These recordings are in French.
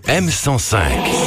M105.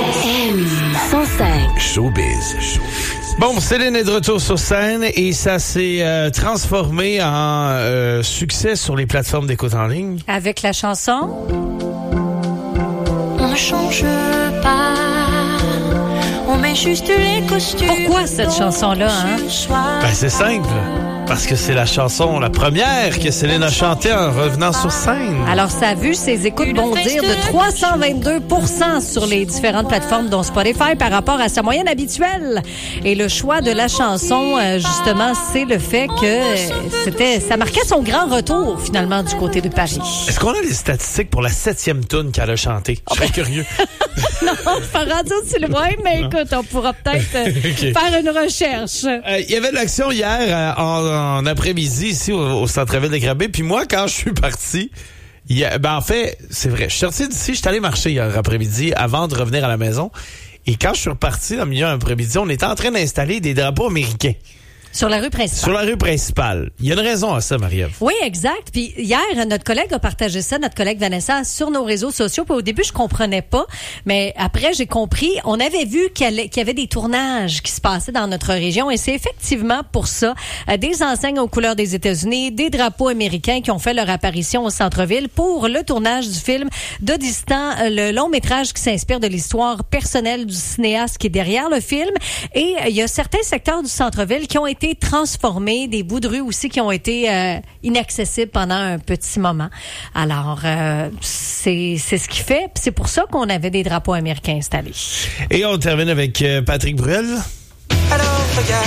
M105. Showbiz. Bon, Céline est de retour sur scène et ça s'est transformé en succès sur les plateformes d'écoute en ligne. Avec la chanson On ne change pas, on met juste les costumes. Pourquoi cette chanson-là, hein? Ben, c'est simple. Parce que c'est la chanson, la première que Céline a chantée en revenant sur scène. Alors, ça a vu ses écoutes bondir de 322% sur les différentes plateformes, dont Spotify, par rapport à sa moyenne habituelle. Et le choix de la chanson, justement, c'est le fait que ça marquait son grand retour, finalement, du côté de Paris. Est-ce qu'on a les statistiques pour la 7e toune qu'elle a chantée? Je serais curieux. Non, pas rendu aussi loin, mais écoute, on pourra peut-être faire une recherche. Il y avait de l'action hier en après-midi ici au centre-ville de Granby. Puis moi, quand je suis parti, en fait, c'est vrai, je suis sorti d'ici, je suis allé marcher hier après-midi avant de revenir à la maison. Et quand je suis reparti dans le milieu après-midi, on était en train d'installer des drapeaux américains. Sur la rue principale. Sur la rue principale. Il y a une raison à ça, Marie-Ève. Oui, exact. Puis hier, notre collègue a partagé ça, notre collègue Vanessa, sur nos réseaux sociaux. Puis au début, je comprenais pas, mais après, j'ai compris. On avait vu qu'il y avait des tournages qui se passaient dans notre région, et c'est effectivement pour ça. Des enseignes aux couleurs des États-Unis, des drapeaux américains qui ont fait leur apparition au centre-ville pour le tournage du film De Distant, le long-métrage qui s'inspire de l'histoire personnelle du cinéaste qui est derrière le film. Et il y a certains secteurs du centre-ville qui ont été transformés, des bouts de rue aussi qui ont été inaccessibles pendant un petit moment. Alors, c'est ce qui fait. C'est pour ça qu'on avait des drapeaux américains installés. Et on termine avec Patrick Bruel. Alors, regarde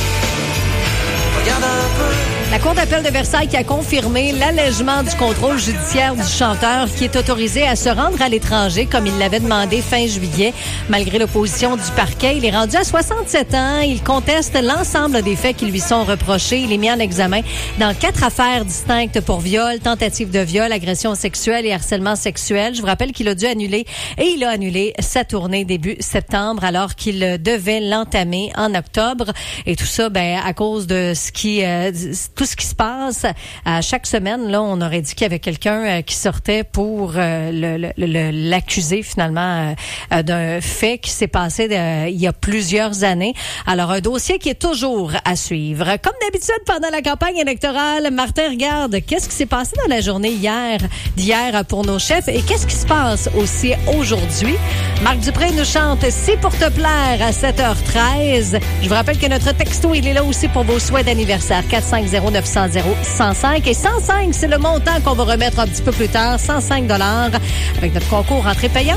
un peu. La Cour d'appel de Versailles qui a confirmé l'allègement du contrôle judiciaire du chanteur qui est autorisé à se rendre à l'étranger comme il l'avait demandé fin juillet. Malgré l'opposition du parquet, il est rendu à 67 ans. Il conteste l'ensemble des faits qui lui sont reprochés. Il est mis en examen dans 4 affaires distinctes pour viol, tentative de viol, agression sexuelle et harcèlement sexuel. Je vous rappelle qu'il a dû annuler il a annulé sa tournée début septembre alors qu'il devait l'entamer en octobre. Et tout ça, à cause de tout ce qui se passe à chaque semaine. Là, on aurait dit qu'il y avait quelqu'un qui sortait pour l'accuser finalement d'un fait qui s'est passé il y a plusieurs années. Alors, un dossier qui est toujours à suivre. Comme d'habitude, pendant la campagne électorale, Martin regarde qu'est-ce qui s'est passé dans la journée d'hier pour nos chefs et qu'est-ce qui se passe aussi aujourd'hui. Marc Dupré nous chante « C'est pour te plaire » à 7h13. Je vous rappelle que notre texto, il est là aussi pour vos souhaits d'anniversaire. 450-900-105. Et 105, c'est le montant qu'on va remettre un petit peu plus tard. 105 $ avec notre concours entrée payante.